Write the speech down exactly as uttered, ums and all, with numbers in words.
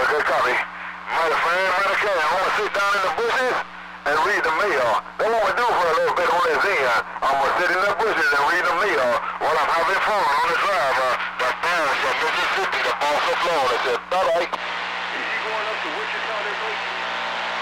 Okay, copy. Mighty friend, mighty cat. I want to sit down in the bushes and read the mail. That's what I'm going to do for a little bit on this end. I'm going to sit in the bushes and read the mail while I'm having fun on the drive. Uh, the Paris from Mississippi, the Balsa, Florida. Said, all right. Is he going up to Wichita there, mate?